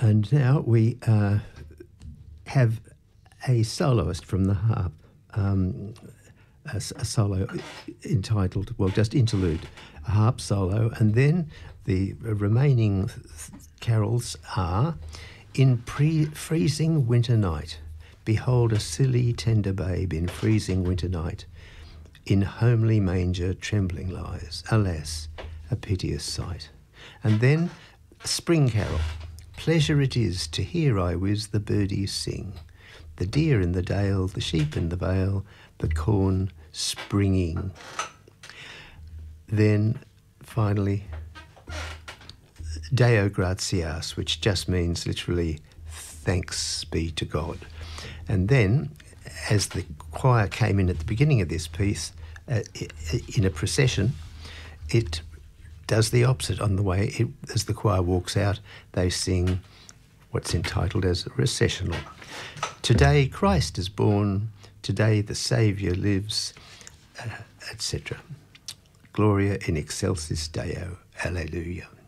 And now we have a soloist from the harp, a solo entitled, well, just interlude, a harp solo, and then the remaining carols are In Freezing Winter Night. Behold a silly tender babe in freezing winter night. In homely manger trembling lies, alas, a piteous sight. And then Spring Carol. Pleasure it is to hear I whiz the birdies sing. The deer in the dale, the sheep in the vale, the corn springing. Then finally Deo gratias, which just means literally thanks be to God. And then, as the choir came in at the beginning of this piece, in a procession, it does the opposite. On the way, as the choir walks out, they sing what's entitled as a recessional. Today Christ is born, today the Saviour lives, etc. Gloria in excelsis Deo, alleluia.